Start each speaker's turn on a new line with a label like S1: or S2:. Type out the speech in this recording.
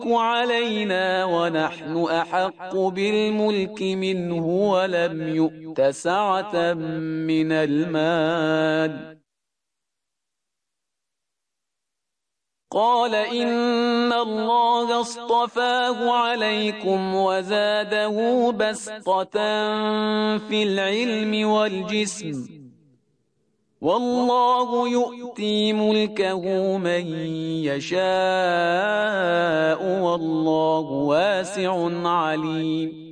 S1: علينا ونحن أحق بالملك منه ولم يؤت سعة من المال. قال إن الله اصطفاه عليكم وزاده بسطة في العلم والجسم، والله يؤتي ملكه من يشاء والله واسع عليم.